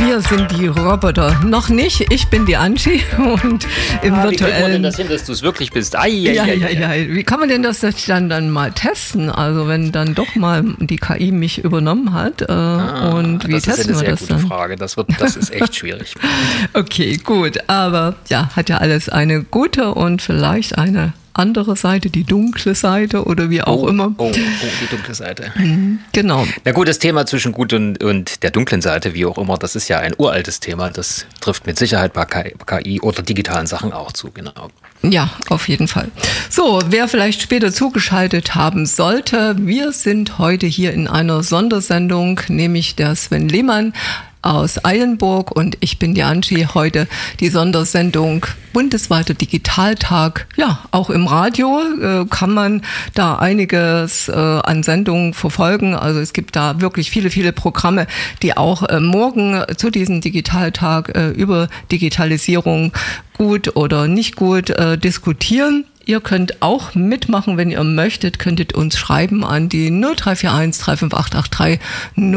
Wir sind die Roboter. Noch nicht. Ich bin die Angie und im virtuellen... Wie kriegt man denn das hin, dass du es wirklich bist? Ja. Wie kann man denn das dann mal testen? Also wenn dann doch mal die KI mich übernommen hat und wie testen wir das dann? Das ist eine sehr gute Frage. Das ist echt schwierig. Okay, gut. Aber ja, hat ja alles eine gute und vielleicht eine andere Seite, die dunkle Seite oder wie auch immer. Die dunkle Seite. Genau. Na gut, das Thema zwischen gut und der dunklen Seite, wie auch immer, das ist ja ein uraltes Thema. Das trifft mit Sicherheit bei KI oder digitalen Sachen auch zu, genau. Ja, auf jeden Fall. So, wer vielleicht später zugeschaltet haben sollte, wir sind heute hier in einer Sondersendung, nämlich der Sven Lehmann aus Eilenburg und ich bin die Angie. Heute die Sondersendung bundesweiter Digitaltag. Ja, auch im Radio kann man da einiges an Sendungen verfolgen. Also es gibt da wirklich viele Programme, die auch morgen zu diesem Digitaltag über Digitalisierung gut oder nicht gut diskutieren. Ihr könnt auch mitmachen, wenn ihr möchtet, könntet uns schreiben an die 0341 35883